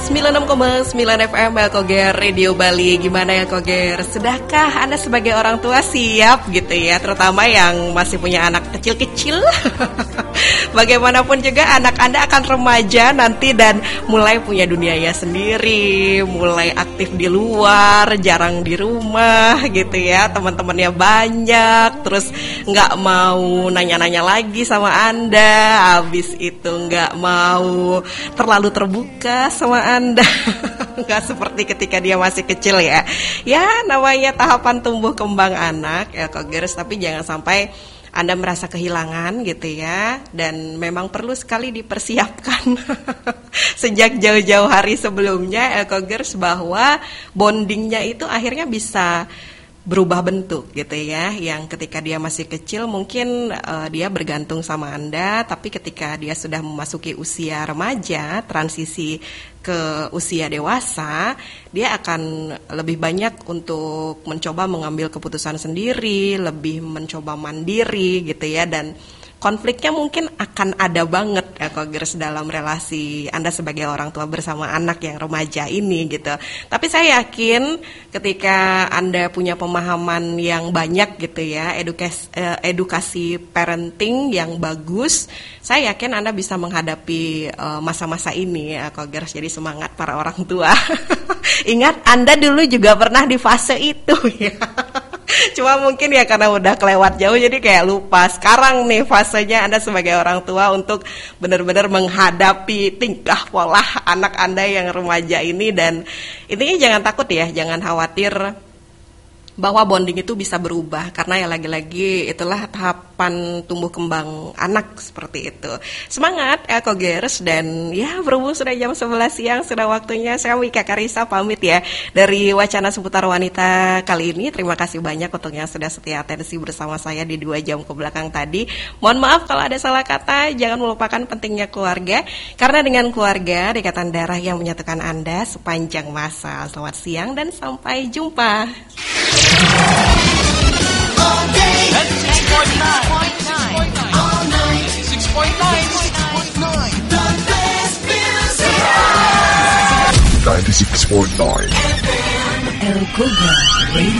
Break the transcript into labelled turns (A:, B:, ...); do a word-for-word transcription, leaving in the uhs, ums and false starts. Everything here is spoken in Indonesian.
A: sembilan puluh enam koma sembilan F M Koger Radio Bali. Gimana ya Koger? Sudahkah Anda sebagai orang tua siap gitu ya, terutama yang masih punya anak kecil-kecil? Bagaimanapun juga anak Anda akan remaja nanti dan mulai punya dunianya sendiri, mulai aktif di luar, jarang di rumah gitu ya, teman-temannya banyak, terus nggak mau nanya-nanya lagi sama Anda, habis itu nggak mau terlalu terbuka sama Anda. Nggak seperti ketika dia masih kecil ya. Ya namanya tahapan tumbuh kembang anak ya Kogers, tapi jangan sampai Anda merasa kehilangan gitu ya. Dan memang perlu sekali dipersiapkan sejak jauh-jauh hari sebelumnya ya Kogers, bahwa bondingnya itu akhirnya bisa berubah bentuk gitu ya. Yang ketika dia masih kecil mungkin uh, dia bergantung sama Anda, tapi ketika dia sudah memasuki usia remaja, transisi ke usia dewasa, dia akan lebih banyak untuk mencoba mengambil keputusan sendiri, lebih mencoba mandiri gitu ya, dan konfliknya mungkin akan ada banget ya Kogers dalam relasi Anda sebagai orang tua bersama anak yang remaja ini gitu. Tapi saya yakin ketika Anda punya pemahaman yang banyak gitu ya, edukasi, edukasi parenting yang bagus, saya yakin Anda bisa menghadapi uh, masa-masa ini ya Kogers. Jadi semangat para orang tua. Ingat Anda dulu juga pernah di fase itu ya. Cuma mungkin ya karena udah kelewat jauh jadi kayak lupa. Sekarang nih fasenya Anda sebagai orang tua untuk benar-benar menghadapi tingkah pola anak Anda yang remaja ini. Dan intinya jangan takut ya, jangan khawatir bahwa bonding itu bisa berubah, karena ya lagi-lagi itulah tahapan tumbuh kembang anak seperti itu. Semangat ya Kogers, dan ya berhubung sudah jam sebelas siang, sudah waktunya saya Wika Karisa pamit ya dari Wacana Seputar Wanita kali ini. Terima kasih banyak untuk yang sudah setia atensi bersama saya di dua jam ke belakang tadi. Mohon maaf kalau ada salah kata, jangan melupakan pentingnya keluarga, karena dengan keluarga ikatan darah yang menyatukan Anda sepanjang masa. Selamat siang dan sampai jumpa.
B: All day. ninety-six point nine. All night. ninety-six point nine. The best music.
C: ninety-six point nine.
D: El Cobra Radio.